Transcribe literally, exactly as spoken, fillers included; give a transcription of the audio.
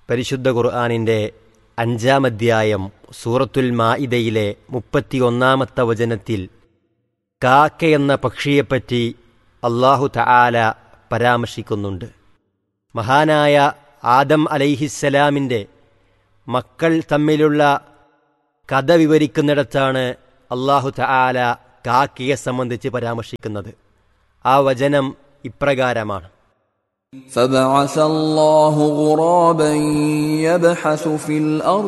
പരിശുദ്ധ ഖുർആനിൻ്റെ അഞ്ചാം അധ്യായം സൂറത്തുൽ മാഇദയിലെ മുപ്പത്തിയൊന്നാമത്തെ വചനത്തിൽ കാക്കയെന്ന പക്ഷിയെപ്പറ്റി അല്ലാഹു തആല പരാമർശിക്കുന്നുണ്ട്. മഹാനായ ആദം അലൈഹിസ്സലാമിൻ്റെ മക്കൾ തമ്മിലുള്ള കഥ വിവരിക്കുന്നിടത്താണ് അല്ലാഹു തആല കാക്കയെ സംബന്ധിച്ച് പരാമർശിക്കുന്നത്. ആ വചനം ഇപ്രകാരമാണ്: فبعث الله غرابا يبحث في الأرض